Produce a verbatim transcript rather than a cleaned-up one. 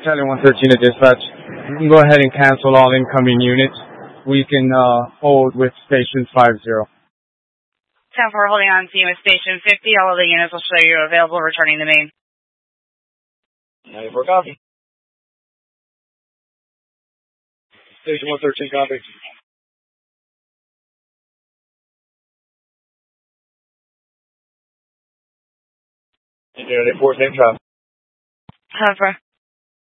Charlie one thirteen to dispatch. You can go ahead and cancel all incoming units. We can uh, hold with station five zero. ten four holding on to you with station fifty. All of the units will show you available returning to main. ninety-four copy. Station one thirteen copy. ninety-four, same job. ten four.